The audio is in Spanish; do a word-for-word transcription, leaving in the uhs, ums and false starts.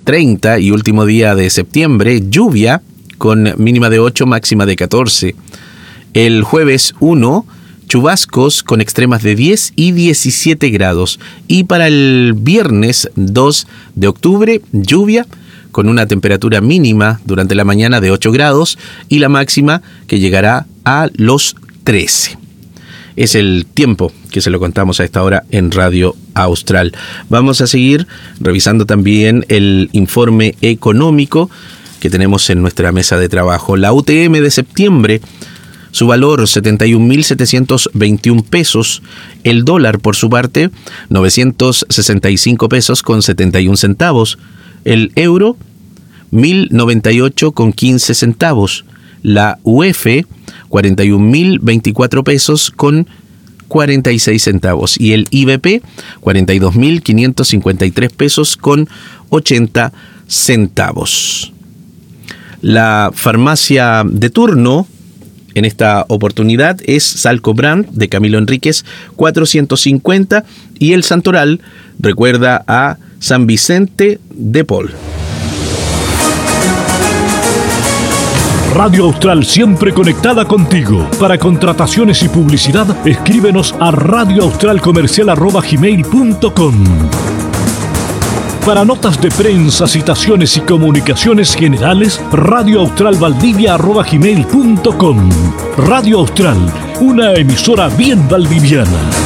treinta y último día de septiembre, lluvia con mínima de ocho, máxima de catorce. El jueves uno, chubascos con extremas de diez y diecisiete grados. Y para el viernes dos de octubre, lluvia con una temperatura mínima durante la mañana de ocho grados y la máxima que llegará a los trece. Es el tiempo que se lo contamos a esta hora en Radio Austral. Vamos a seguir revisando también el informe económico que tenemos en nuestra mesa de trabajo. La U T M de septiembre, su valor setenta y un mil setecientos veintiún pesos. El dólar, por su parte, novecientos sesenta y cinco pesos con setenta y un centavos. El euro, mil noventa y ocho con quince centavos. La U F, cuarenta y un mil veinticuatro pesos con cuarenta y seis centavos. Y el I B P, cuarenta y dos mil quinientos cincuenta y tres pesos con ochenta centavos. La farmacia de turno en esta oportunidad es Salco Brand de Camilo Enríquez cuatrocientos cincuenta y el Santoral recuerda a San Vicente de Paul. Radio Austral, siempre conectada contigo. Para contrataciones y publicidad, escríbenos a radioaustralcomercial arroba gmail punto com. Para notas de prensa, citaciones y comunicaciones generales, radioaustralvaldivia arroba gmail punto com. Radio Austral, una emisora bien valdiviana.